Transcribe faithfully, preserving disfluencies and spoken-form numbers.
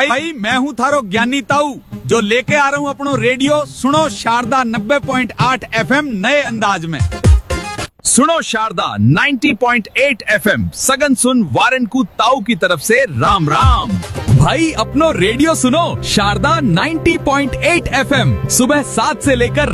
भाई मैं हूँ थारो ज्ञानी ताऊ जो लेके आ रहा हूँ अपनो रेडियो सुनो शारदा नब्बे पॉइंट आठ एफएम नए अंदाज में। सुनो शारदा नब्बे पॉइंट आठ एफएम सगन सुन वारन को ताऊ की तरफ से राम राम। भाई अपनो रेडियो सुनो शारदा नब्बे पॉइंट आठ एफएम सुबह सात से लेकर